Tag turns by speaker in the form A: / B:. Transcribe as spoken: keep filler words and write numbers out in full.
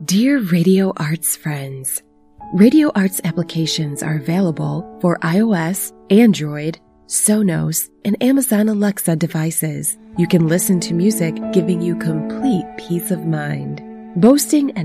A: Dear Radio Arts friends, Radio Arts applications are available for iOS, Android, Sonos, and Amazon Alexa devices. You can listen to music giving you complete peace of mind. Boasting an